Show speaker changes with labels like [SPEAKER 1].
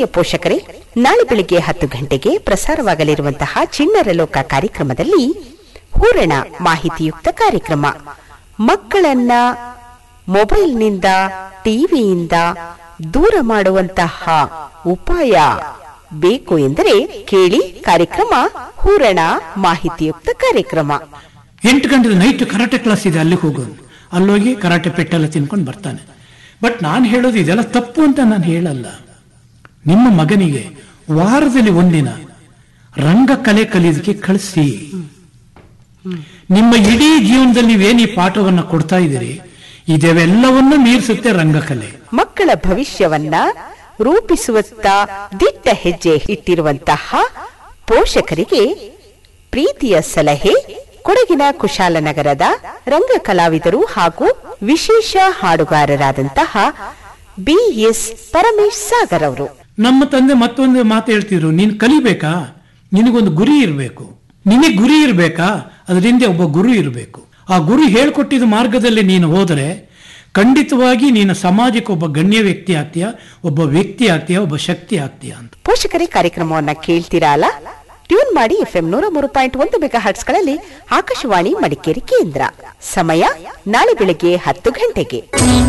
[SPEAKER 1] ಪ್ರೀತಿಯ ಪೋಷಕರೇ, ನಾಳೆ ಬೆಳಿಗ್ಗೆ 10 ಗಂಟೆಗೆ ಪ್ರಸಾರವಾಗಲಿರುವಂತಹ ಚಿಣ್ಣರ ಲೋಕ ಕಾರ್ಯಕ್ರಮದಲ್ಲಿ ಹೂರಣ ಮಾಹಿತಿಯುಕ್ತ ಕಾರ್ಯಕ್ರಮ. ಮಕ್ಕಳನ್ನ ಮೊಬೈಲ್ನಿಂದ, ಟಿವಿಯಿಂದ ದೂರ ಮಾಡುವಂತಹ ಉಪಾಯ ಬೇಕು ಎಂದರೆ ಕೇಳಿ ಕಾರ್ಯಕ್ರಮ ಹೂರಣ ಮಾಹಿತಿಯುಕ್ತ ಕಾರ್ಯಕ್ರಮ.
[SPEAKER 2] 8 ಗಂಟೆ ನೈಟ್ ಕರಾಟೆ ಕ್ಲಾಸ್ ಇದೆ, ಅಲ್ಲಿಗೆ ಹೋಗೋದು. ಅಲ್ಲೋಗಿ ಕರಾಟೆ ಪೆಟ್ಟೆಲ್ಲ ತಿನ್ಕೊಂಡು ಬರ್ತಾನೆ. ಬಟ್ ನಾನು ಹೇಳೋದು ಇದೆಲ್ಲ ತಪ್ಪು ಅಂತ ನಾನು ಹೇಳಲ್ಲ. ನಿಮ್ಮ ಮಗನಿಗೆ ವಾರದಲ್ಲಿ ಒಂದಿನ ರಂಗಕಲೆ ಕಲಿಯೋದಕ್ಕೆ ಕಳಿಸಿ. ನಿಮ್ಮ ಇಡೀ ಜೀವನದಲ್ಲಿ ನೀವೇನು ಈ ಪಾಠವನ್ನ ಕೊಡ್ತಾ ಇದ್ದೀರಿ, ಇದೆಲ್ಲವನ್ನೂ ಮೀರಿಸುತ್ತೆ ರಂಗಕಲೆ.
[SPEAKER 1] ಮಕ್ಕಳ ಭವಿಷ್ಯವನ್ನ ರೂಪಿಸುವತ್ತ ದಿಟ್ಟ ಹೆಜ್ಜೆ ಇಟ್ಟಿರುವಂತಹ ಪೋಷಕರಿಗೆ ಪ್ರೀತಿಯ ಸಲಹೆ. ಕೊಡಗಿನ ಕುಶಾಲನಗರದ ರಂಗ ಕಲಾವಿದರು ಹಾಗೂ ವಿಶೇಷ ಹಾಡುಗಾರರಾದಂತಹ BS ಪರಮೇಶ್ ಸಾಗರ್ ಅವರು.
[SPEAKER 2] ನಮ್ಮ ತಂದೆ ಮತ್ತೊಂದು ಮಾತು ಹೇಳ್ತಿದ್ರು, ನೀನು ಕಲಿಬೇಕಾ, ನಿನಗೊಂದು ಗುರಿ ಇರಬೇಕು. ನಿನಗೆ ಗುರಿ ಇರಬೇಕಾ, ಅದರಿಂದ ಒಬ್ಬ ಗುರು ಇರಬೇಕು. ಆ ಗುರು ಹೇಳ್ಕೊಟ್ಟಿದ್ದ ಮಾರ್ಗದಲ್ಲಿ ನೀನು ಹೋದರೆ ಖಂಡಿತವಾಗಿ ನೀನು ಸಮಾಜಕ್ಕೆ ಒಬ್ಬ ಗಣ್ಯ ವ್ಯಕ್ತಿ ಆಗ್ತೀಯ, ಒಬ್ಬ ವ್ಯಕ್ತಿ ಆಗ್ತೀಯ, ಒಬ್ಬ ಶಕ್ತಿ ಆಗ್ತೀಯ ಅಂತ.
[SPEAKER 1] ಪೋಷಕರೇ, ಕಾರ್ಯಕ್ರಮವನ್ನ ಕೇಳ್ತೀರಾ ಅಲ್ಲ? ಟ್ಯೂನ್ ಮಾಡಿ FM 103.1 ಮೆಗಾಹರ್ಟ್ಸ್ಗಳಲ್ಲಿ ಆಕಾಶವಾಣಿ ಮಡಿಕೇರಿ ಕೇಂದ್ರ. ಸಮಯ ನಾಳೆ ಬೆಳಗ್ಗೆ 10 ಗಂಟೆಗೆ.